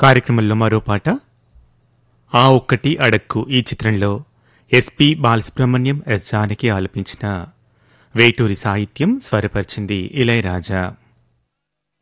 కార్యక్రమంలో మరో పాట ఆ ఒక్కటి అడక్కు ఈ చిత్రంలో ఎస్పి బాలసుబ్రహ్మణ్యం ఎస్ జానకి ఆలపించిన వేటూరి సాహిత్యం స్వరపరిచింది ఇళయరాజా.